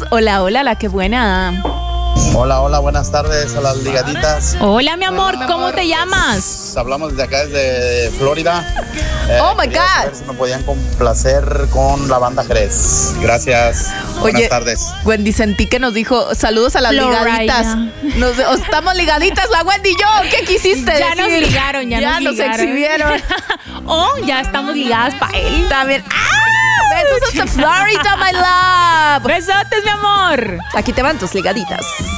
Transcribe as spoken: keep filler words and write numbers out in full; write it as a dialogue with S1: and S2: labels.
S1: Hola, hola, la que buena.
S2: Hola, hola, buenas tardes a las ligaditas.
S1: Hola, mi amor, ¿cómo te llamas?
S2: Hablamos desde acá, desde Florida. Eh,
S1: Oh, my
S2: quería
S1: God.
S2: saber si me podían complacer con la banda Jerez. Gracias.
S1: Oye,
S2: buenas tardes.
S1: Wendy, sentí que nos dijo saludos a las
S3: Florida.
S1: ligaditas. Nos, o estamos ligaditas, la Wendy y yo. ¿Qué quisiste
S3: Ya
S1: decir?
S3: nos ligaron, ya,
S1: Ya
S3: nos
S1: nos
S3: ligaron.
S1: exhibieron.
S3: Oh, ya estamos ligadas para él.
S1: También. ¡Ah! Besos hasta Florida, my love.
S3: Besotes, mi amor.
S1: Aquí te van tus ligaditas.